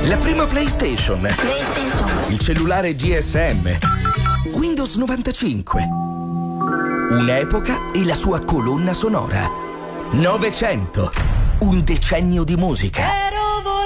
La prima PlayStation. Il cellulare GSM. Windows 95. Un'epoca e la sua colonna sonora. 900. Un decennio di musica.